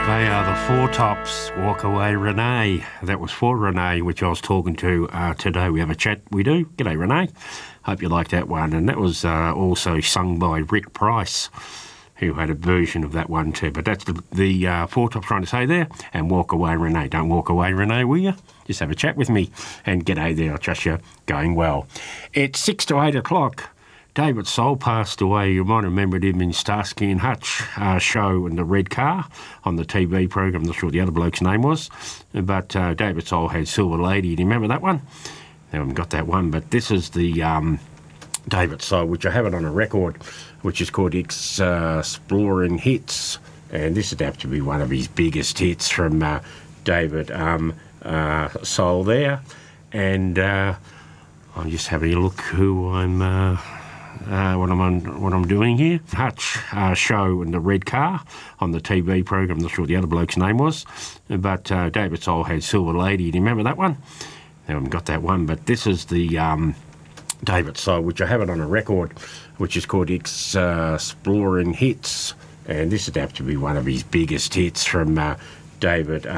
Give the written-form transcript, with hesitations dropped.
They are the Four Tops, Walk Away Renee. That was for Renee, which I was talking to today. We have a chat, we do. G'day, Renee. Hope you like that one. And that was also sung by Rick Price, who had a version of that one too. But that's the Four Tops trying to say there. And walk away, Renee. Don't walk away, Renee, will you? Just have a chat with me. And g'day there. I trust you're going well. It's 6 to 8 o'clock. David Soul passed away. You might have remembered him in Starsky and Hutch show in the red car on the TV program. I'm not sure what the other bloke's name was. But David Soul had Silver Lady. Do you remember that one? I haven't got that one. But this is the David Soul, which I have it on a record, which is called Exploring Hits. And this would have to be one of his biggest hits from David Soul there. And I'm just having a look who I'm... what I'm doing here. Hutch show in the red car on the TV program. I'm not sure what the other bloke's name was. But David Soul had Silver Lady. Do you remember that one? I haven't got that one. But this is the David Soul, which I have it on a record, which is called Exploring Hits. And this would have to be one of his biggest hits from David